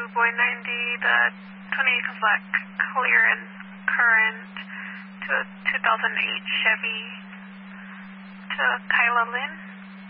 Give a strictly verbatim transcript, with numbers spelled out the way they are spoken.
Boy ninety, the twenty-eight flat clearance current to a two thousand eight Chevy to Kyla Lynn.